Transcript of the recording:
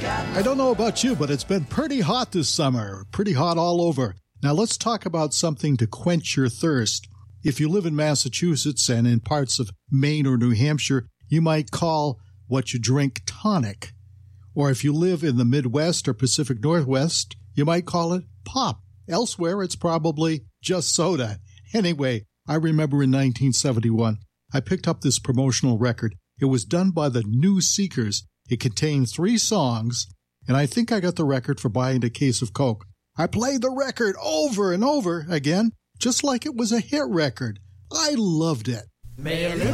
I don't know about you, but it's been pretty hot this summer, pretty hot all over. Now let's talk about something to quench your thirst. If you live in Massachusetts and in parts of Maine or New Hampshire, you might call what you drink tonic. Or if you live in the Midwest or Pacific Northwest, you might call it pop. Elsewhere, it's probably just soda. Anyway, I remember in 1971, I picked up this promotional record. It was done by the New Seekers. It contained 3 songs, and I think I got the record for buying a case of Coke. I played the record over and over again, just like it was a hit record. I loved it. May a little